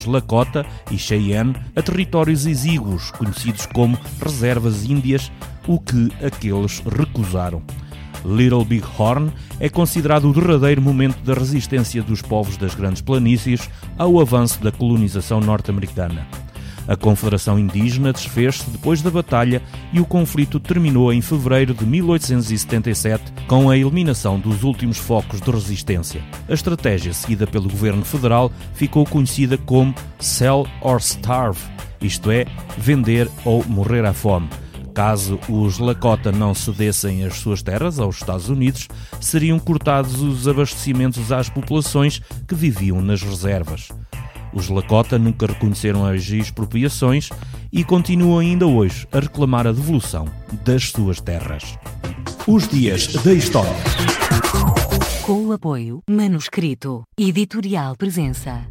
Lakota e Cheyenne a territórios exíguos, conhecidos como reservas índias, o que aqueles recusaram. Little Big Horn é considerado o derradeiro momento da resistência dos povos das Grandes Planícies ao avanço da colonização norte-americana. A Confederação Indígena desfez-se depois da batalha e o conflito terminou em fevereiro de 1877 com a eliminação dos últimos focos de resistência. A estratégia seguida pelo governo federal ficou conhecida como Sell or Starve, isto é, vender ou morrer à fome. Caso os Lakota não cedessem as suas terras aos Estados Unidos, seriam cortados os abastecimentos às populações que viviam nas reservas. Os Lakota nunca reconheceram as expropriações e continuam ainda hoje a reclamar a devolução das suas terras. Os Dias da História. Com o apoio Manuscrito Editorial Presença.